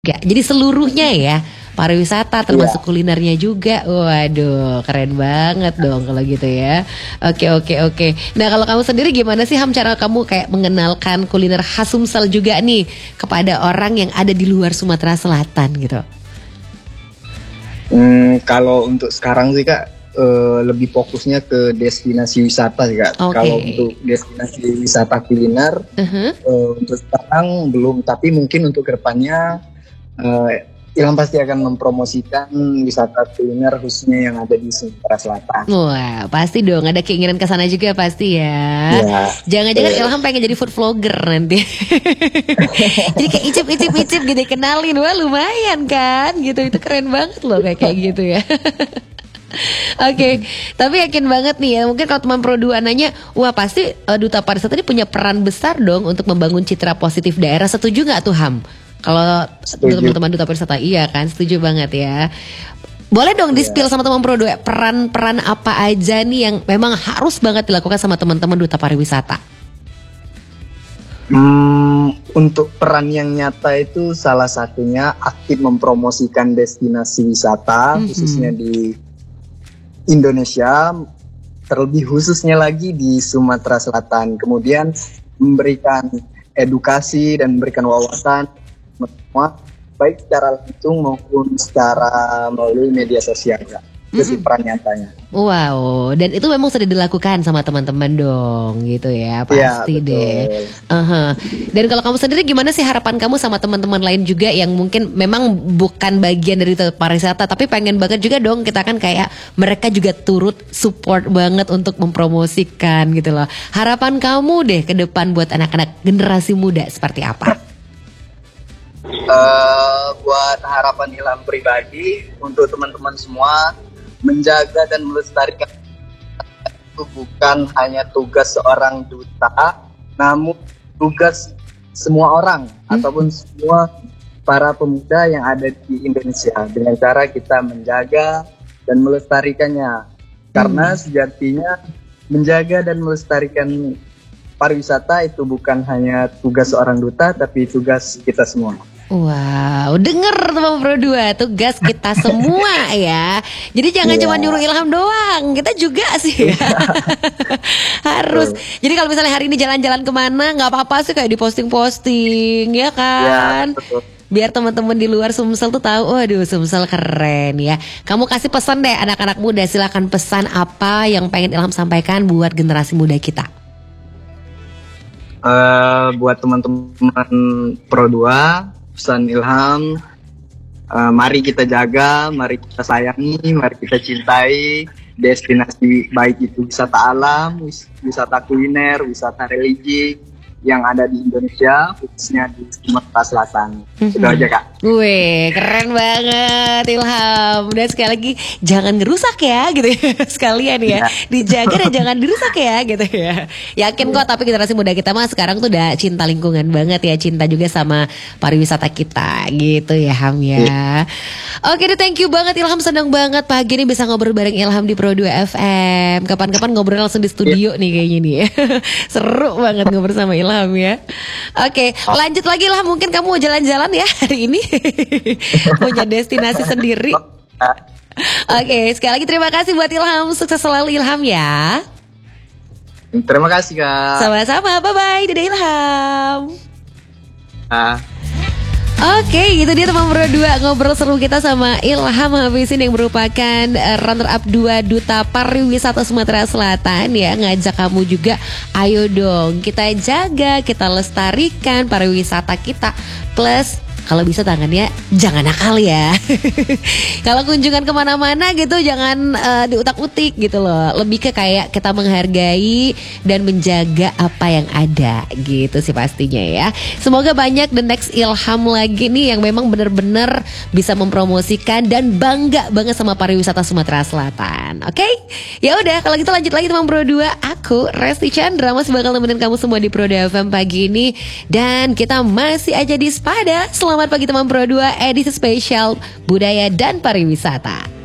juga. Jadi seluruhnya ya, pariwisata termasuk kulinernya juga. Waduh, keren banget dong kalau gitu ya. Oke. Nah, kalau kamu sendiri gimana sih Ham, cara kamu kayak mengenalkan kuliner khas Sumsel juga nih kepada orang yang ada di luar Sumatera Selatan gitu? Kalau untuk sekarang sih Kak, lebih fokusnya ke destinasi wisata sih Kak. Kalau untuk destinasi wisata kuliner, untuk sekarang belum. Tapi mungkin untuk kedepannya, Ilham pasti akan mempromosikan wisata kuliner khususnya yang ada di Sumatera Selatan. Wah, pasti dong, ada keinginan ke sana juga pasti ya. Jangan-jangan Ilham pengen jadi food vlogger nanti. Jadi kayak icip gitu, kenalin, wah lumayan kan gitu. Itu keren banget loh kayak gitu ya. Oke, tapi yakin banget nih ya, mungkin kalau teman Pro2 nanya, wah pasti Duta Pariwisata ini punya peran besar dong untuk membangun citra positif daerah. Setuju gak tuh Ham? Kalau teman-teman Duta Pariwisata, iya kan, setuju banget ya. Boleh dong di-spill sama teman Pro2, peran-peran apa aja nih yang memang harus banget dilakukan sama teman-teman Duta Pariwisata? Untuk peran yang nyata itu salah satunya aktif mempromosikan destinasi wisata, khususnya di Indonesia, terlebih khususnya lagi di Sumatera Selatan. Kemudian memberikan edukasi dan memberikan wawasan semua, baik secara langsung maupun secara melalui media sosial. Itu sih peran nyatanya. Wow, dan itu memang sudah dilakukan sama teman-teman dong, gitu ya, pasti deh. Dan kalau kamu sendiri gimana sih harapan kamu sama teman-teman lain juga yang mungkin memang bukan bagian dari pariwisata, tapi pengen banget juga dong kita kan kayak mereka juga turut support banget untuk mempromosikan gitu loh. Harapan kamu deh ke depan buat anak-anak generasi muda seperti apa? Buat harapan Ilham pribadi untuk teman-teman semua, menjaga dan melestarikan itu bukan hanya tugas seorang duta, namun tugas semua orang ataupun semua para pemuda yang ada di Indonesia, dengan cara kita menjaga dan melestarikannya. Karena sejatinya menjaga dan melestarikan pariwisata itu bukan hanya tugas seorang duta, tapi tugas kita semua. Wow, denger teman Pro2, tugas kita semua ya. Jadi jangan cuma nyuruh Ilham doang, kita juga sih ya. Harus. Jadi kalau misalnya hari ini jalan-jalan kemana, nggak apa-apa sih kayak diposting-posting ya kan. Biar teman-teman di luar Sumsel tuh tahu, waduh Sumsel keren ya. Kamu kasih pesan deh anak-anak muda, silakan pesan apa yang pengen Ilham sampaikan buat generasi muda kita. Buat teman-teman Pro2, pesan Ilham, mari kita jaga, mari kita sayangi, mari kita cintai destinasi, baik itu wisata alam, wisata kuliner, wisata religi yang ada di Indonesia, khususnya di Sumatera Selatan. Itu aja Kak. Wih, keren banget Ilham. Dan sekali lagi jangan ngerusak ya gitu ya. Sekalian ya, dijaga dan jangan dirusak ya gitu ya. Yakin kok, tapi generasi muda kita mah sekarang tuh udah cinta lingkungan banget ya, cinta juga sama pariwisata kita gitu ya Ham ya. Oke deh, thank you banget Ilham, senang banget pagi ini bisa ngobrol bareng Ilham di Pro2 FM. Kapan-kapan ngobrol langsung di studio nih kayaknya nih ya. Seru banget ngobrol sama Ilham ya. Oke, lanjut lagi lah, mungkin kamu mau jalan-jalan ya hari ini. Punya destinasi sendiri. Oke, sekali lagi terima kasih buat Ilham. Sukses selalu Ilham ya. Terima kasih Kak. Sama-sama, bye-bye. Dadah Ilham. Oke, itu dia teman Pro2, ngobrol seru kita sama Ilham habis ini yang merupakan runner up 2 Duta Pariwisata Sumatera Selatan ya. Ngajak kamu juga, ayo dong kita jaga, kita lestarikan pariwisata kita. Plus kalau bisa tangannya jangan nakal ya. Kalau kunjungan kemana-mana gitu jangan diutak-utik gitu loh. Lebih ke kayak kita menghargai dan menjaga apa yang ada gitu sih pastinya ya. Semoga banyak the next Ilham lagi nih yang memang benar-benar bisa mempromosikan dan bangga banget sama pariwisata Sumatera Selatan. Oke? Ya udah, kalau gitu lanjut lagi teman Pro2. Aku Resti Chandra masih bakal nemenin kamu semua di Pro2 FM pagi ini, dan kita masih aja di Spada. Selamat pagi teman Pro2, edisi spesial budaya dan pariwisata.